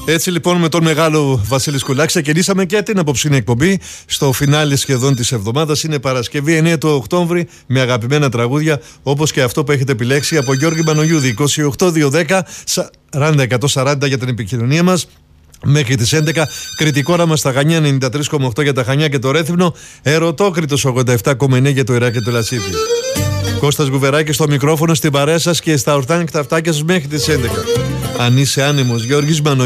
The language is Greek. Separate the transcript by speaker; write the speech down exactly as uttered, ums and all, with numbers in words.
Speaker 1: Έτσι λοιπόν με τον μεγάλο Βασίλη Σκουλάκη ξεκινήσαμε και την απόψινή εκπομπή στο φινάλι σχεδόν της εβδομάδας. Είναι Παρασκευή εννέα του Οκτώβρη με αγαπημένα τραγούδια όπως και αυτό που έχετε επιλέξει από Γιώργη Μπανογιούδη. είκοσι οκτώ δύο δέκα σαράντα εκατόν σαράντα για την επικοινωνία μας. Μέχρι τις έντεκα, κριτικόρα μας στα Χανιά ενενήντα τρία κόμμα οκτώ για τα Χανιά και το Ρέθυμνο, Ερωτόκριτος ογδόντα επτά κόμμα εννέα για το Ιράκ και το Λασίβι. Κώστας Γουβεράκης στο μικρόφωνο, στην παρέα σας και στα ορτάνικτα αυτάκια σας μέχρι τις έντεκα. Αν είσαι άνεμος, Γιώργης Μπανογιούδης.